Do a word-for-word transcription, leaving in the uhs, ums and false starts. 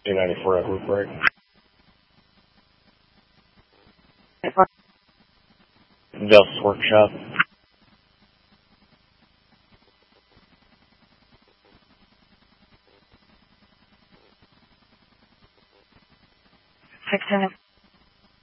two ninety-four Edward Break. Justice Workshop. Six seven.